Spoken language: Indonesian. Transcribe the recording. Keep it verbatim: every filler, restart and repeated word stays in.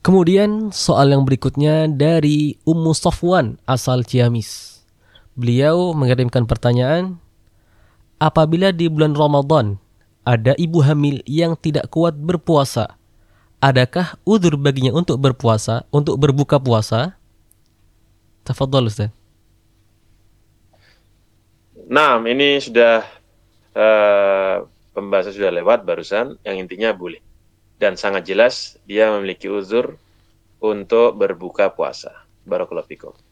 Kemudian soal yang berikutnya dari Ummu Sofwan asal Ciamis. Beliau mengirimkan pertanyaan, apabila di bulan Ramadan ada ibu hamil yang tidak kuat berpuasa, adakah udzur baginya untuk berpuasa, untuk berbuka puasa? Tafadhol Ustaz. Nah, ini sudah uh, pembahasan sudah lewat barusan, yang intinya boleh. Dan sangat jelas dia memiliki uzur untuk berbuka puasa. Barakallahu fikum.